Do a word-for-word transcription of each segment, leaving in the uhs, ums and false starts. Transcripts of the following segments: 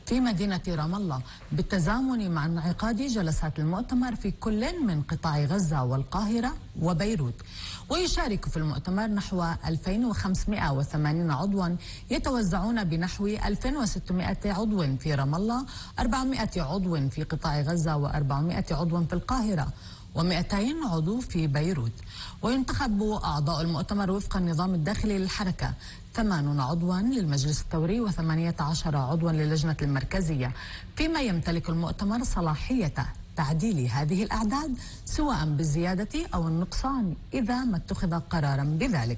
في مدينة رام الله بالتزامن مع انعقاد جلسات المؤتمر في كل من قطاع غزة والقاهرة وبيروت. ويشارك في المؤتمر نحو ألفين وخمسمائة وثمانين عضوا يتوزعون بنحو ألفين وستمائة عضو في رام الله، أربعمائة عضو في قطاع غزة وأربعمائة عضو في القاهرة ومئتين عضو في بيروت. وينتخب أعضاء المؤتمر وفق النظام الداخلي للحركة، ثمانون عضوا للمجلس الثوري وثمانية عشر عضوا للجنة المركزية، فيما يمتلك المؤتمر صلاحية تعديل هذه الأعداد سواء بالزيادة أو النقصان إذا ما اتخذ قرارا بذلك.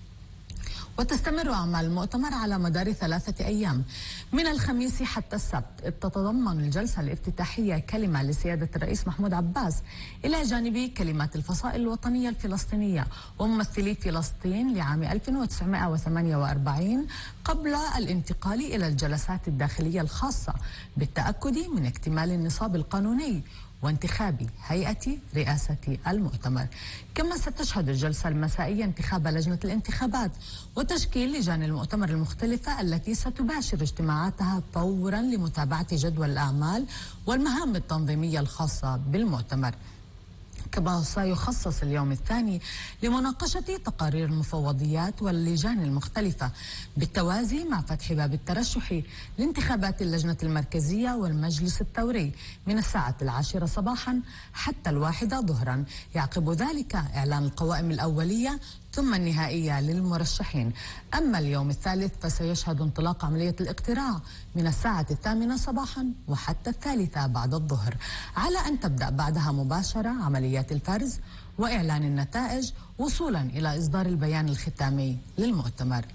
وتستمر أعمال المؤتمر على مدار ثلاثة أيام من الخميس حتى السبت، إذ تتضمن الجلسة الافتتاحية كلمة لسيادة الرئيس محمود عباس إلى جانب كلمات الفصائل الوطنية الفلسطينية وممثلي فلسطين لعام ألف وتسعمائة وثمانية وأربعين، قبل الانتقال إلى الجلسات الداخلية الخاصة بالتأكد من اكتمال النصاب القانوني وانتخاب هيئة رئاسة المؤتمر. كما ستشهد الجلسة المسائية انتخاب لجنة الانتخابات وتشكيل لجان المؤتمر المختلفة التي ستباشر اجتماعاتها فورا لمتابعة جدول الأعمال والمهام التنظيمية الخاصة بالمؤتمر. كما سيخصص اليوم الثاني لمناقشة تقارير المفوضيات واللجان المختلفة بالتوازي مع فتح باب الترشح لانتخابات اللجنة المركزية والمجلس الثوري من الساعة العاشرة صباحا حتى الواحدة ظهرا. يعقب ذلك إعلان القوائم الأولية ثم النهائية للمرشحين. أما اليوم الثالث فسيشهد انطلاق عملية الاقتراع من الساعة الثامنة صباحا وحتى الثالثة بعد الظهر، على أن تبدأ بعدها مباشرة عمليات الفرز وإعلان النتائج وصولا إلى إصدار البيان الختامي للمؤتمر.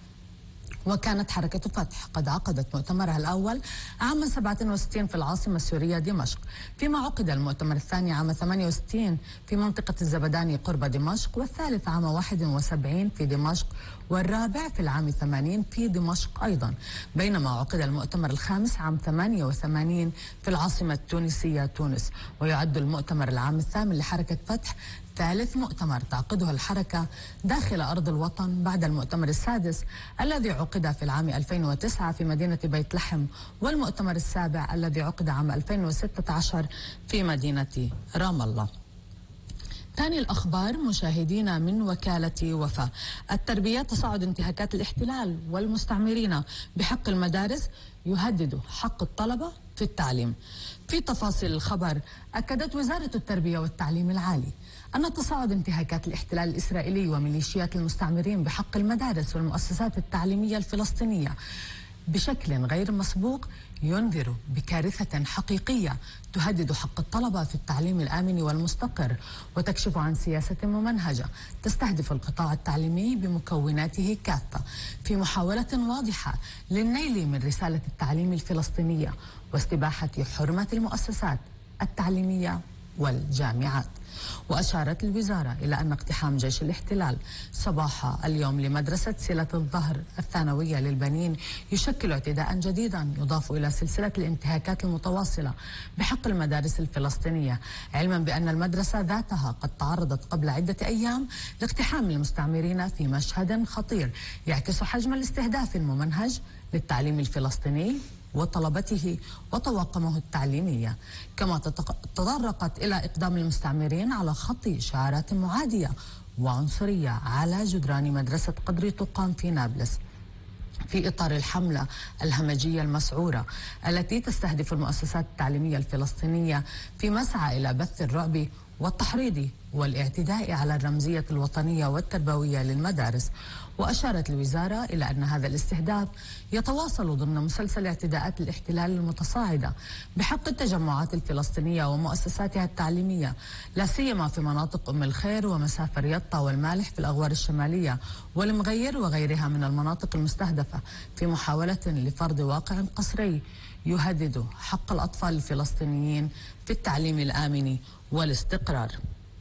وكانت حركة فتح قد عقدت مؤتمرها الأول عام سبعة وستين في العاصمة السورية دمشق، فيما عقد المؤتمر الثاني عام ثمانية وستين في منطقة الزبداني قرب دمشق، والثالث عام واحد وسبعين في دمشق، والرابع في العام ثمانين في دمشق أيضا. بينما عقد المؤتمر الخامس عام ثمانية وثمانين في العاصمة التونسية تونس. ويعد المؤتمر العام الثامن لحركة فتح ثالث مؤتمر تعقده الحركة داخل أرض الوطن بعد المؤتمر السادس الذي عقد في العام ألفين وتسعة في مدينة بيت لحم، والمؤتمر السابع الذي عقد عام ألفين وستة عشر في مدينة رام الله. ثاني الأخبار مشاهدينا من وكالة وفاء. التربية: تصاعد انتهاكات الاحتلال والمستعمرين بحق المدارس يهدد حق الطلبة في التعليم. في تفاصيل الخبر، أكدت وزارة التربية والتعليم العالي أن تصاعد انتهاكات الاحتلال الإسرائيلي وميليشيات المستعمرين بحق المدارس والمؤسسات التعليمية الفلسطينية بشكل غير مسبوق ينذر بكارثة حقيقية تهدد حق الطلبة في التعليم الآمن والمستقر، وتكشف عن سياسة ممنهجة تستهدف القطاع التعليمي بمكوناته كافة في محاولة واضحة للنيل من رسالة التعليم الفلسطينية واستباحة حرمة المؤسسات التعليمية والجامعات. وأشارت الوزارة إلى أن اقتحام جيش الاحتلال صباح اليوم لمدرسة سلة الظهر الثانوية للبنين يشكل اعتداء جديدا يضاف إلى سلسلة الانتهاكات المتواصلة بحق المدارس الفلسطينية، علما بأن المدرسة ذاتها قد تعرضت قبل عدة أيام لاقتحام المستعمرين في مشهد خطير يعكس حجم الاستهداف الممنهج للتعليم الفلسطيني وطلبته وطواقمه التعليمية. كما تطرقت إلى إقدام المستعمرين على خط شعارات معادية وعنصرية على جدران مدرسة قدر طقام في نابلس في إطار الحملة الهمجية المسعورة التي تستهدف المؤسسات التعليمية الفلسطينية في مسعى إلى بث الرعب والتحريض والاعتداء على الرمزية الوطنية والتربوية للمدارس. وأشارت الوزارة إلى أن هذا الاستهداف يتواصل ضمن مسلسل اعتداءات الاحتلال المتصاعدة بحق التجمعات الفلسطينية ومؤسساتها التعليمية، لا سيما في مناطق أم الخير ومسافر يطا والمالح في الأغوار الشمالية والمغير وغيرها من المناطق المستهدفة، في محاولة لفرض واقع قسري يهدد حق الأطفال الفلسطينيين في التعليم الآمن والاستقرار.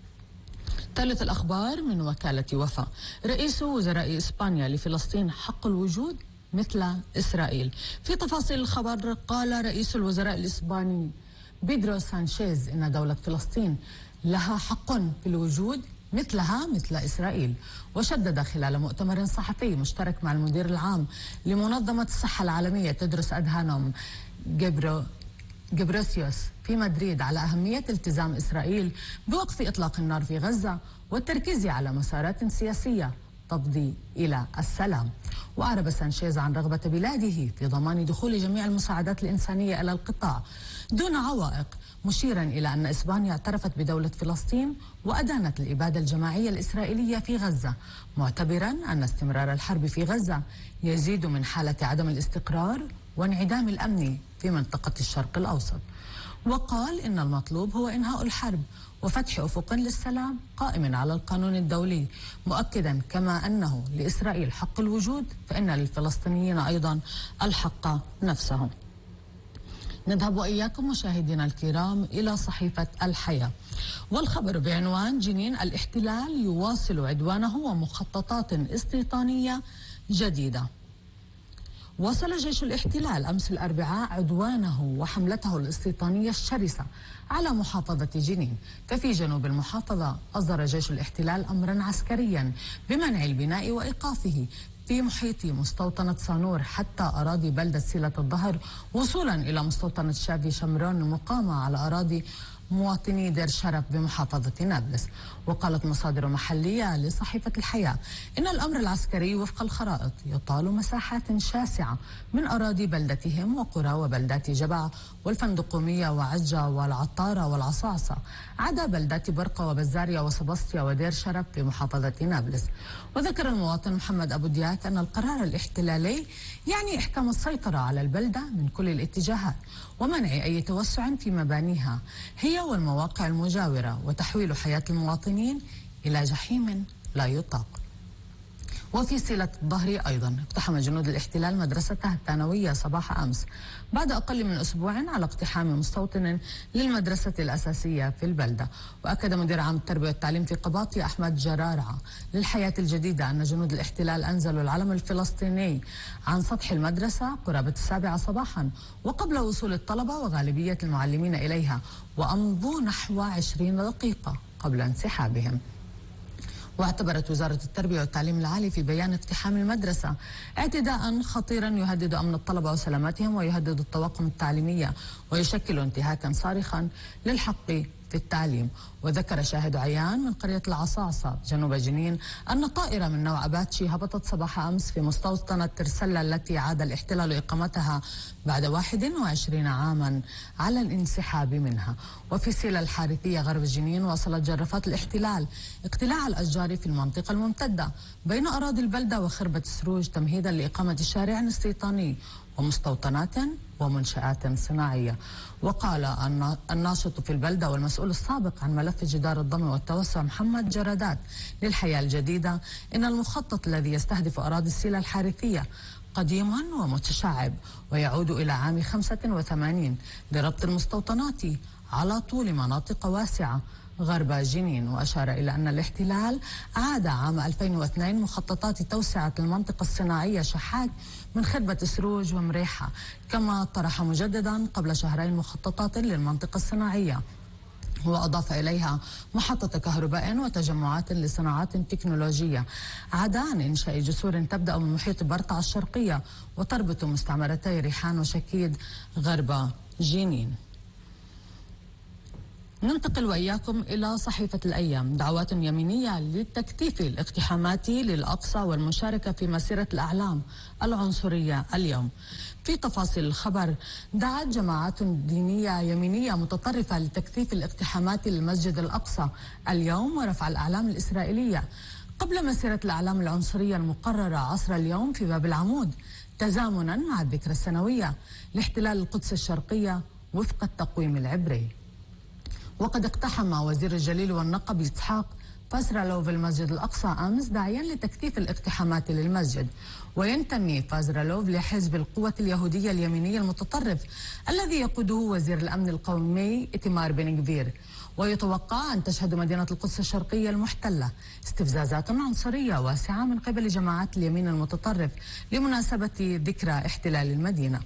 ثالث الأخبار من وكالة وفاء. رئيس وزراء إسبانيا لفلسطين حق الوجود مثل إسرائيل. في تفاصيل الخبر، قال رئيس الوزراء الإسباني بيدرو سانشيز إن دولة فلسطين لها حق في الوجود مثلها مثل إسرائيل. وشدد خلال مؤتمر صحفي مشترك مع المدير العام لمنظمة الصحة العالمية تدرس أدهانوم جبرو جبريسيوس في مدريد على أهمية التزام إسرائيل بوقف إطلاق النار في غزة والتركيز على مسارات سياسية تفضي إلى السلام. وأعرب سانشيز عن رغبة بلاده في ضمان دخول جميع المساعدات الإنسانية إلى القطاع دون عوائق، مشيرا إلى أن إسبانيا اعترفت بدولة فلسطين وأدانت الإبادة الجماعية الإسرائيلية في غزة، معتبرا أن استمرار الحرب في غزة يزيد من حالة عدم الاستقرار وانعدام الأمن في منطقة الشرق الأوسط. وقال إن المطلوب هو إنهاء الحرب وفتح أفق للسلام قائم على القانون الدولي، مؤكدا كما أنه لإسرائيل حق الوجود فإن للفلسطينيين أيضا الحق نفسهم. نذهب وإياكم مشاهدينا الكرام إلى صحيفة الحياة، والخبر بعنوان جنين الاحتلال يواصل عدوانه ومخططات استيطانية جديدة. واصل جيش الاحتلال أمس الأربعاء عدوانه وحملته الاستيطانية الشرسة على محافظة جنين. ففي جنوب المحافظة أصدر جيش الاحتلال أمرا عسكريا بمنع البناء وإيقافه في محيط مستوطنة صانور حتى أراضي بلدة سيلة الظهر، وصولا إلى مستوطنة شافي شمرون المقامة على أراضي مواطني دير شرف بمحافظة نابلس. وقالت مصادر محلية لصحيفة الحياة إن الأمر العسكري وفق الخرائط يطال مساحات شاسعة من أراضي بلدتهم وقرى وبلدات جبع والفندقومية وعجة والعطارة والعصاصة، عدا بلدات برقة وبزاريا وسبسطيا ودير شرف في محافظة نابلس. وذكر المواطن محمد أبو دياك أن القرار الاحتلالي يعني إحكام السيطرة على البلدة من كل الاتجاهات ومنع أي توسع في مبانيها هي والمواقع المجاورة وتحويل حياة المواطنين إلى جحيم لا يطاق. وفي سيلة الظهر أيضا اقتحم جنود الاحتلال مدرستها الثانوية صباح أمس بعد أقل من أسبوع على اقتحام مستوطن للمدرسة الأساسية في البلدة. وأكد مدير عام التربية والتعليم في قباطي أحمد جرارعة للحياة الجديدة أن جنود الاحتلال أنزلوا العلم الفلسطيني عن سطح المدرسة قرابة السابعة صباحا وقبل وصول الطلبة وغالبية المعلمين إليها، وأمضوا نحو عشرين دقيقة قبل انسحابهم. واعتبرت وزارة التربية والتعليم العالي في بيان اقتحام المدرسة اعتداء خطيرا يهدد أمن الطلبة وسلامتهم ويهدد الطواقم التعليمية ويشكل انتهاكا صارخا للحق في التعليم. وذكر شاهد عيان من قرية العصاصة جنوب جنين أن طائرة من نوع أباتشي هبطت صباح أمس في مستوطنة ترسلة التي عاد الاحتلال إقامتها بعد واحد وعشرين عاما على الانسحاب منها. وفي سيلة الحارثية غرب جنين واصلت جرافات الاحتلال اقتلاع الأشجار في المنطقة الممتدة بين أراضي البلدة وخربة سروج تمهيدا لإقامة شارع استيطاني ومستوطنات ومنشآت صناعية. وقال الناشط في البلدة والمسؤول السابق عن ملف جدار الضم والتوسع محمد جرادات للحياة الجديدة إن المخطط الذي يستهدف أراضي السيلة الحارثية قديم ومتشعب ويعود إلى عام خمسة وثمانين لربط المستوطنات على طول مناطق واسعة غرب جنين. وأشار إلى أن الاحتلال أعاد عام ألفين واثنين مخططات توسعة المنطقة الصناعية شحات من خربة سروج ومريحة، كما طرح مجددا قبل شهرين مخططات للمنطقة الصناعية وأضاف إليها محطة كهرباء وتجمعات لصناعات تكنولوجية، عدا عن إنشاء جسور تبدأ من محيط برطع الشرقية وتربط مستعمرتي ريحان وشكيد غرب جنين. ننتقل وإياكم إلى صحيفة الأيام. دعوات يمينية لتكثيف الاقتحامات للأقصى والمشاركة في مسيرة الأعلام العنصرية اليوم. في تفاصيل الخبر، دعت جماعات دينية يمينية متطرفة لتكثيف الاقتحامات للمسجد الأقصى اليوم ورفع الأعلام الإسرائيلية قبل مسيرة الأعلام العنصرية المقررة عصر اليوم في باب العمود، تزامنا مع الذكرى السنوية لاحتلال القدس الشرقية وفق التقويم العبري. وقد اقتحم وزير الجليل والنقب إسحاق فازرالوف المسجد الأقصى أمس داعيا لتكثيف الاقتحامات للمسجد. وينتمي فازرالوف لحزب القوة اليهودية اليمينية المتطرف الذي يقوده وزير الأمن القومي إتمار بن غفير. ويتوقع أن تشهد مدينة القدس الشرقية المحتلة استفزازات عنصرية واسعة من قبل جماعات اليمين المتطرف لمناسبة ذكرى احتلال المدينة.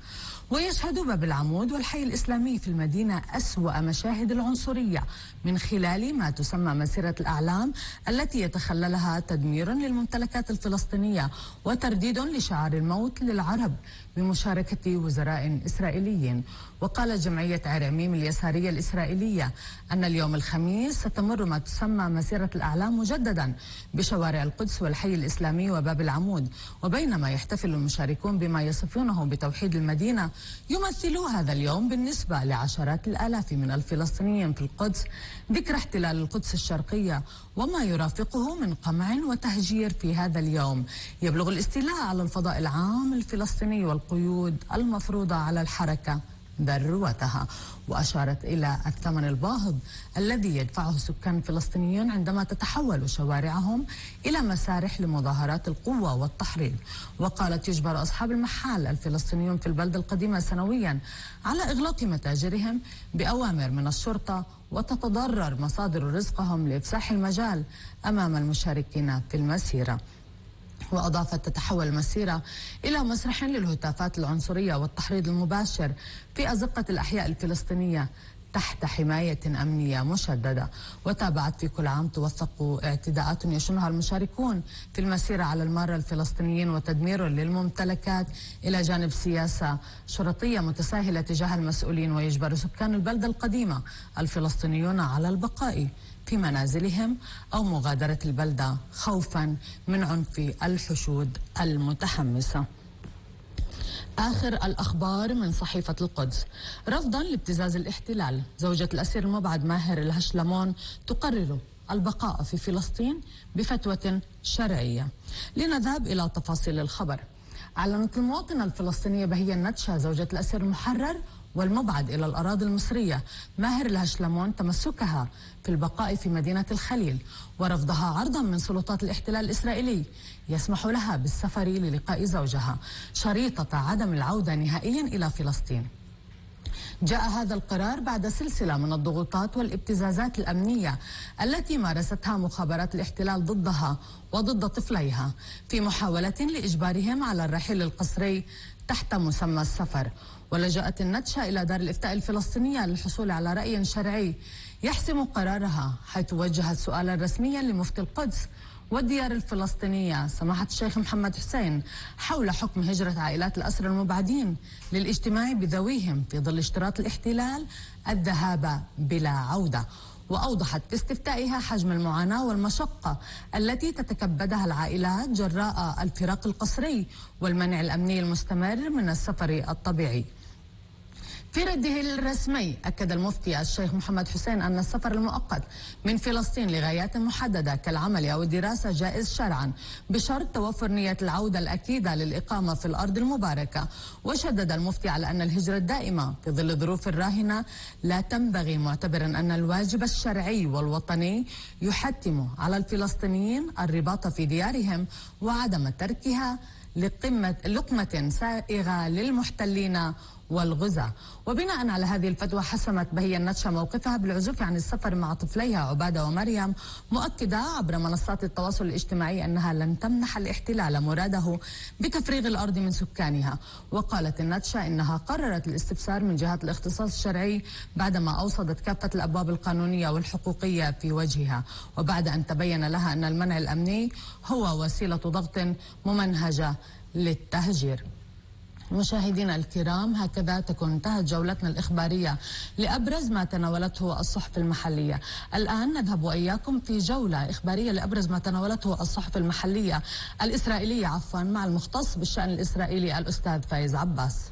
ويشهد باب العمود والحي الإسلامي في المدينة أسوأ مشاهد العنصرية من خلال ما تسمى مسيرة الأعلام التي يتخللها تدمير للممتلكات الفلسطينية وترديد لشعار الموت للعرب بمشاركة وزراء إسرائيليين. وقالت جمعية عير عميم اليسارية الإسرائيلية أن اليوم الخميس ستمر ما تسمى مسيرة الأعلام مجددا بشوارع القدس والحي الإسلامي وباب العمود. وبينما يحتفل المشاركون بما يصفونه بتوحيد المدينة، يمثل هذا اليوم بالنسبة لعشرات الآلاف من الفلسطينيين في القدس ذكرى احتلال القدس الشرقية وما يرافقه من قمع وتهجير في هذا اليوم. يبلغ الاستيلاء على الفضاء العام الفلسطيني والقيود المفروضة على الحركة ذروتها. وأشارت إلى الثمن الباهظ الذي يدفعه السكان الفلسطينيون عندما تتحول شوارعهم إلى مسارح لمظاهرات القوة والتحريض. وقالت يجبر أصحاب المحال الفلسطينيون في البلدة القديمة سنويا على إغلاق متاجرهم بأوامر من الشرطة، وتتضرر مصادر رزقهم لإفساح المجال أمام المشاركين في المسيرة. وأضافت تتحول المسيرة إلى مسرح للهتافات العنصرية والتحريض المباشر في أزقة الأحياء الفلسطينية تحت حماية أمنية مشددة. وتابعت في كل عام توثق اعتداءات يشنها المشاركون في المسيرة على المارة الفلسطينيين وتدمير للممتلكات إلى جانب سياسة شرطية متساهلة تجاه المسؤولين. ويجبر سكان البلدة القديمة الفلسطينيون على البقاء في منازلهم أو مغادرة البلدة خوفا من عنف الحشود المتحمسة. آخر الأخبار من صحيفة القدس. رفضا لابتزاز الاحتلال، زوجة الأسير المبعد ماهر الهشلمون تقرر البقاء في فلسطين بفتوى شرعية. لنذهب إلى تفاصيل الخبر. أعلنت المواطنة الفلسطينية بهية النتشا زوجة الأسير المحرر والمبعد إلى الأراضي المصرية ماهر الهشلمون تمسكها في البقاء في مدينة الخليل، ورفضها عرضا من سلطات الاحتلال الإسرائيلي يسمح لها بالسفر للقاء زوجها شريطة عدم العودة نهائيا إلى فلسطين. جاء هذا القرار بعد سلسلة من الضغوطات والابتزازات الأمنية التي مارستها مخابرات الاحتلال ضدها وضد طفليها في محاولة لإجبارهم على الرحيل القسري تحت مسمى السفر. ولجأت النتشا إلى دار الإفتاء الفلسطينية للحصول على رأي شرعي يحسم قرارها، حيث وجهت سؤالا رسميا لمفتي القدس والديار الفلسطينية سماحة الشيخ محمد حسين حول حكم هجرة عائلات الأسرى المبعدين للاجتماع بذويهم في ظل اشتراط الاحتلال الذهاب بلا عودة. وأوضحت في استفتائها حجم المعاناة والمشقة التي تتكبدها العائلات جراء الفراق القسري والمنع الأمني المستمر من السفر الطبيعي. في رده الرسمي أكد المفتي الشيخ محمد حسين أن السفر المؤقت من فلسطين لغايات محددة كالعمل أو الدراسة جائز شرعا بشرط توفر نية العودة الأكيدة للإقامة في الأرض المباركة. وشدد المفتي على أن الهجرة الدائمة في ظل ظروف الراهنة لا تنبغي، معتبرا أن الواجب الشرعي والوطني يحتم على الفلسطينيين الرباط في ديارهم وعدم تركها لقمة لقمة سائغة للمحتلين والغزاة. وبناء على هذه الفتوى حسمت بهية النتشا موقفها بالعزوف عن السفر مع طفليها عبادة ومريم، مؤكدة عبر منصات التواصل الاجتماعي أنها لن تمنح الاحتلال مراده بتفريغ الأرض من سكانها. وقالت النتشا إنها قررت الاستفسار من جهات الاختصاص الشرعي بعدما أوصدت كافة الأبواب القانونية والحقوقية في وجهها، وبعد أن تبين لها أن المنع الأمني هو وسيلة ضغط ممنهجة للتهجير. مشاهدينا الكرام، هكذا تكون انتهت جولتنا الإخبارية لأبرز ما تناولته الصحف المحلية. الآن نذهب وإياكم في جولة إخبارية لأبرز ما تناولته الصحف المحلية الإسرائيلية عفوا مع المختص بالشأن الإسرائيلي الأستاذ فايز عباس.